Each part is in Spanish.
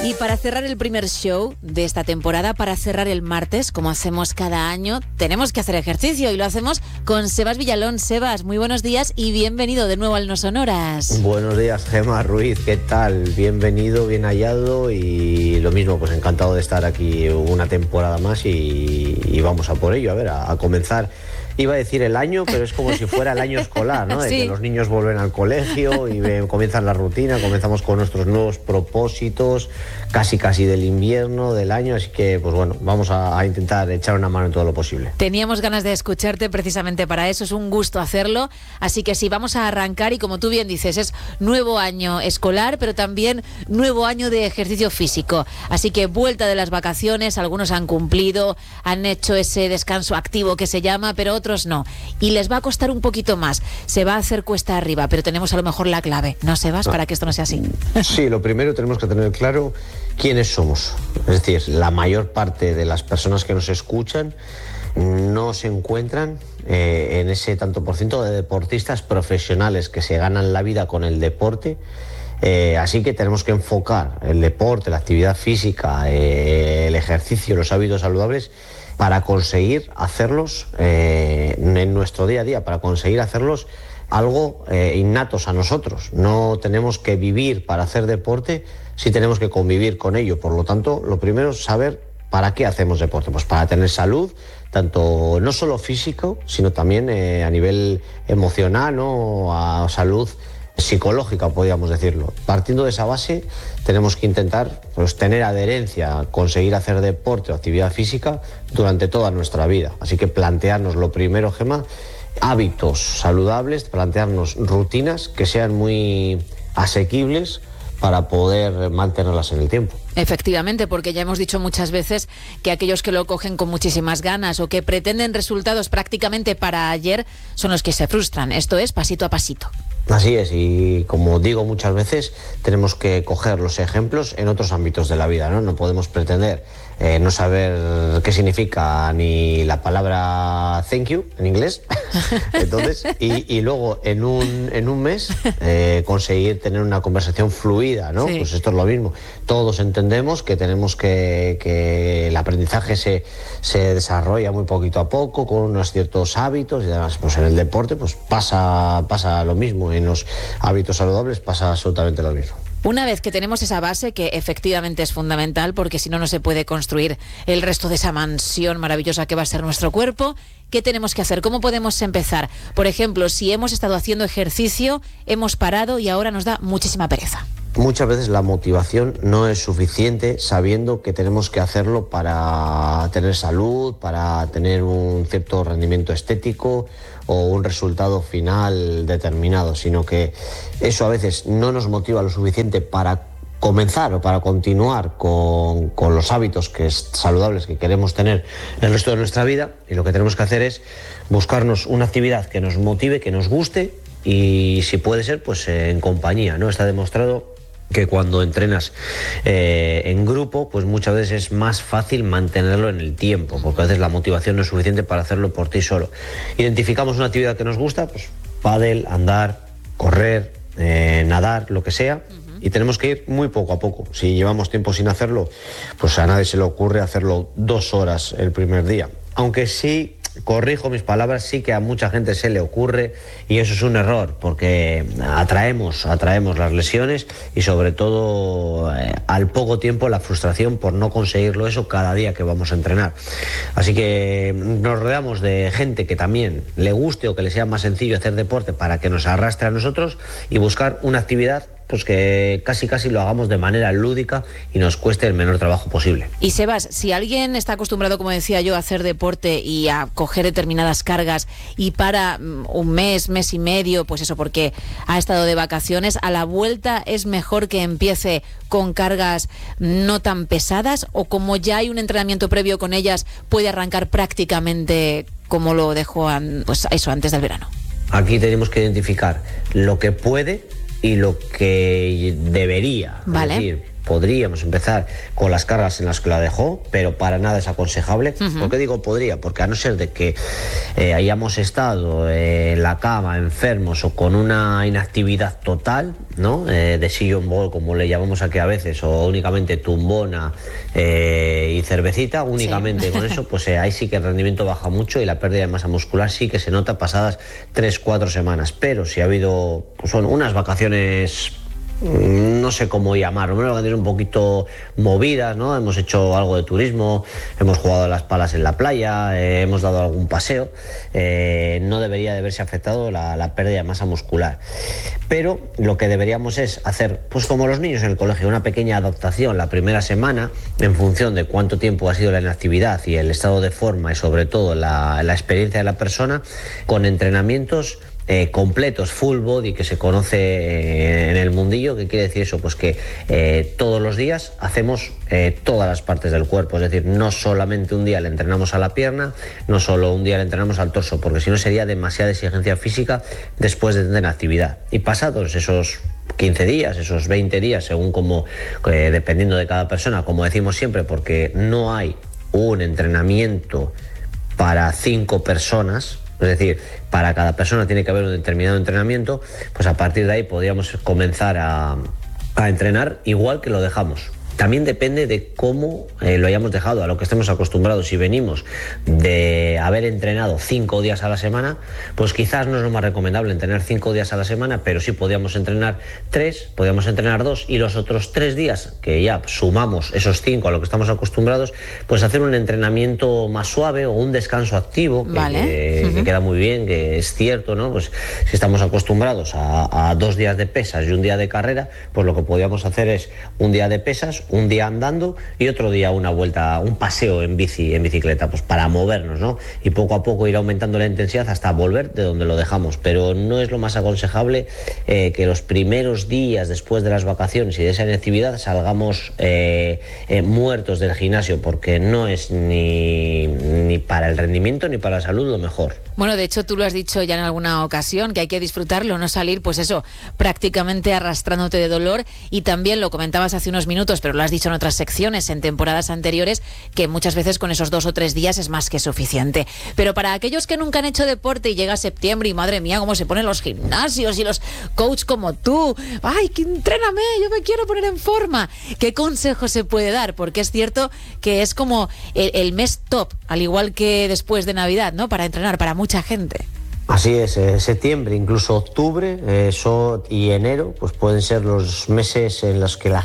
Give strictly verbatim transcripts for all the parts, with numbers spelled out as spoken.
Y para cerrar el primer show de esta temporada, para cerrar el martes, como hacemos cada año, tenemos que hacer ejercicio y lo hacemos con Sebas Villalón. Sebas, muy buenos días y bienvenido de nuevo al No Sonoras. Buenos días, Gemma Ruiz, ¿qué tal? Bienvenido, bien hallado y lo mismo, pues encantado de estar aquí una temporada más y, y vamos a por ello, a ver, a, a comenzar. Iba a decir el año, pero es como si fuera el año escolar, ¿no? De sí. Que los niños vuelven al colegio y ven, comienzan la rutina, comenzamos con nuestros nuevos propósitos, casi casi del invierno, del año, así que, pues bueno, vamos a, a intentar echar una mano en todo lo posible. Teníamos ganas de escucharte precisamente para eso, es un gusto hacerlo, así que sí, vamos a arrancar y como tú bien dices, es nuevo año escolar, pero también nuevo año de ejercicio físico, así que vuelta de las vacaciones, algunos han cumplido, han hecho ese descanso activo que se llama, pero otros no, y les va a costar un poquito más, se va a hacer cuesta arriba, pero tenemos a lo mejor la clave, ¿no, Sebas? Para que esto no sea así. Sí, lo primero tenemos que tener claro quiénes somos, es decir, la mayor parte de las personas que nos escuchan no se encuentran eh, en ese tanto por ciento de deportistas profesionales que se ganan la vida con el deporte. Eh, así que tenemos que enfocar el deporte, la actividad física, eh, el ejercicio, los hábitos saludables para conseguir hacerlos eh, en nuestro día a día, para conseguir hacerlos algo eh, innatos a nosotros. No tenemos que vivir para hacer deporte, sí tenemos que convivir con ello. Por lo tanto, lo primero es saber para qué hacemos deporte. Pues para tener salud, tanto no solo físico, sino también eh, a nivel emocional, ¿no? A salud psicológica, podríamos decirlo. Partiendo de esa base, tenemos que intentar pues, tener adherencia, conseguir hacer deporte o actividad física durante toda nuestra vida. Así que plantearnos lo primero, Gemma, hábitos saludables, plantearnos rutinas que sean muy asequibles para poder mantenerlas en el tiempo. Efectivamente, porque ya hemos dicho muchas veces que aquellos que lo cogen con muchísimas ganas o que pretenden resultados prácticamente para ayer son los que se frustran. Esto es pasito a pasito. Así es, y como digo muchas veces, tenemos que coger los ejemplos en otros ámbitos de la vida, ¿no? No podemos pretender eh, no saber qué significa ni la palabra thank you en inglés, entonces, y, y luego en un, en un mes eh, conseguir tener una conversación fluida, ¿no? Sí. Pues esto es lo mismo. Todos entendemos que tenemos que, que el aprendizaje se, se desarrolla muy poquito a poco, con unos ciertos hábitos y además, pues en el deporte pues pasa, pasa lo mismo. En los hábitos saludables pasa absolutamente lo mismo. Una vez que tenemos esa base, que efectivamente es fundamental, porque si no, no se puede construir el resto de esa mansión maravillosa que va a ser nuestro cuerpo, ¿qué tenemos que hacer? ¿Cómo podemos empezar? Por ejemplo, si hemos estado haciendo ejercicio, hemos parado y ahora nos da muchísima pereza. Muchas veces la motivación no es suficiente sabiendo que tenemos que hacerlo para tener salud, para tener un cierto rendimiento estético o un resultado final determinado, sino que eso a veces no nos motiva lo suficiente para comenzar o para continuar con, con los hábitos que es saludables que queremos tener el resto de nuestra vida, y lo que tenemos que hacer es buscarnos una actividad que nos motive, que nos guste y si puede ser pues en compañía, ¿no? Está demostrado que cuando entrenas eh, en grupo, pues muchas veces es más fácil mantenerlo en el tiempo, porque a veces la motivación no es suficiente para hacerlo por ti solo. Identificamos una actividad que nos gusta, pues pádel, andar, correr, eh, nadar, lo que sea, uh-huh. Y tenemos que ir muy poco a poco. Si llevamos tiempo sin hacerlo, pues a nadie se le ocurre hacerlo dos horas el primer día. Aunque sí, corrijo mis palabras, sí que a mucha gente se le ocurre y eso es un error porque atraemos, atraemos las lesiones y sobre todo eh, al poco tiempo la frustración por no conseguirlo eso cada día que vamos a entrenar. Así que nos rodeamos de gente que también le guste o que le sea más sencillo hacer deporte para que nos arrastre a nosotros y buscar una actividad pues que casi casi lo hagamos de manera lúdica y nos cueste el menor trabajo posible. Y Sebas, si alguien está acostumbrado, como decía yo, a hacer deporte y a coger determinadas cargas y para un mes, mes y medio, pues eso porque ha estado de vacaciones, a la vuelta es mejor que empiece con cargas no tan pesadas o como ya hay un entrenamiento previo con ellas, puede arrancar prácticamente como lo dejó pues eso antes del verano. Aquí tenemos que identificar lo que puede y lo que debería. Vale. Es decir, podríamos empezar con las cargas en las que la dejó, pero para nada es aconsejable. Uh-huh. ¿Por qué digo podría? Porque a no ser de que eh, hayamos estado eh, en la cama, enfermos o con una inactividad total, ¿no? Eh, de sillón ball, como le llamamos aquí a veces, o únicamente tumbona eh, y cervecita, únicamente sí. Con eso, pues eh, ahí sí que el rendimiento baja mucho y la pérdida de masa muscular sí que se nota pasadas tres, cuatro semanas. Pero si ha habido, pues son unas vacaciones, no sé cómo llamarlo, me lo un poquito movidas, ¿no? Hemos hecho algo de turismo, hemos jugado a las palas en la playa, eh, hemos dado algún paseo, eh, no debería de haberse afectado la, la pérdida de masa muscular. Pero lo que deberíamos es hacer, pues como los niños en el colegio, una pequeña adaptación la primera semana en función de cuánto tiempo ha sido la inactividad y el estado de forma y sobre todo la, la experiencia de la persona, con entrenamientos Eh, completos, full body, que se conoce eh, en el mundillo. ¿Qué quiere decir eso? Pues que eh, todos los días hacemos eh, todas las partes del cuerpo, es decir, no solamente un día le entrenamos a la pierna, no solo un día le entrenamos al torso, porque si no sería demasiada exigencia física después de tener actividad. Y pasados esos quince días, esos veinte días, según como, eh, dependiendo de cada persona, como decimos siempre, porque no hay un entrenamiento para cinco personas. Es decir, para cada persona tiene que haber un determinado entrenamiento, pues a partir de ahí podríamos comenzar a, a entrenar igual que lo dejamos. También depende de cómo eh, lo hayamos dejado, a lo que estemos acostumbrados. Si venimos de haber entrenado cinco días a la semana, pues quizás no es lo más recomendable entrenar cinco días a la semana, pero sí podríamos entrenar tres, podríamos entrenar dos, y los otros tres días, que ya sumamos esos cinco a lo que estamos acostumbrados, pues hacer un entrenamiento más suave o un descanso activo, que, vale. que, uh-huh. que queda muy bien, que es cierto, ¿no? Pues si estamos acostumbrados a, a dos días de pesas y un día de carrera, pues lo que podríamos hacer es un día de pesas, un día andando y otro día una vuelta, un paseo en bici, en bicicleta, pues para movernos, ¿no? Y poco a poco ir aumentando la intensidad hasta volver de donde lo dejamos. Pero no es lo más aconsejable eh, que los primeros días después de las vacaciones y de esa inactividad salgamos eh, eh, muertos del gimnasio, porque no es ni, ni para el rendimiento ni para la salud lo mejor. Bueno, de hecho tú lo has dicho ya en alguna ocasión, que hay que disfrutarlo, no salir, pues eso, prácticamente arrastrándote de dolor. Y también lo comentabas hace unos minutos, pero lo has dicho en otras secciones, en temporadas anteriores, que muchas veces con esos dos o tres días es más que suficiente. Pero para aquellos que nunca han hecho deporte y llega septiembre y madre mía, cómo se ponen los gimnasios y los coach como tú, ¡ay, que entréname, yo me quiero poner en forma! ¿Qué consejo se puede dar? Porque es cierto que es como el, el mes top, al igual que después de Navidad, ¿no? Para entrenar, para mucha gente. Así es, eh, septiembre, incluso octubre eh, so, y enero, pues pueden ser los meses en los que la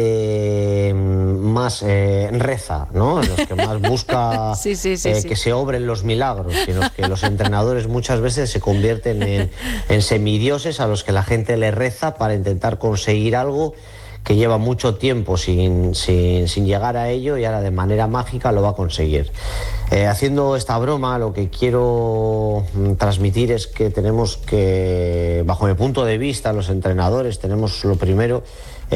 gente más eh, reza, ¿no? En los que más busca sí, sí, sí, eh, sí. que se obren los milagros, y en los que los entrenadores muchas veces se convierten en, en semidioses a los que la gente le reza para intentar conseguir algo que lleva mucho tiempo sin, sin, sin llegar a ello, y ahora de manera mágica lo va a conseguir. Eh, haciendo esta broma, lo que quiero transmitir es que tenemos que, bajo mi punto de vista, los entrenadores tenemos lo primero